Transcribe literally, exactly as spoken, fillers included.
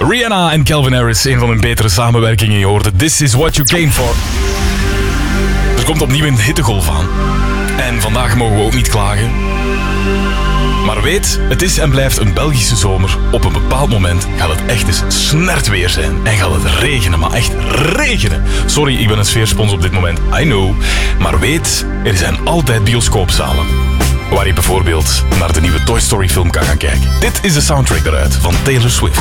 Rihanna en Calvin Harris, een van hun betere samenwerkingen. Je hoorde This Is What You Came For. Er komt opnieuw een hittegolf aan. En vandaag mogen we ook niet klagen. Maar weet, het is en blijft een Belgische zomer. Op een bepaald moment gaat het echt eens snertweer zijn. En gaat het regenen, maar echt regenen. Sorry, ik ben een sfeerspons op dit moment, I know. Maar weet, er zijn altijd bioscoopzalen. Waar je bijvoorbeeld naar de nieuwe Toy Story film kan gaan kijken. Dit is de soundtrack eruit van Taylor Swift.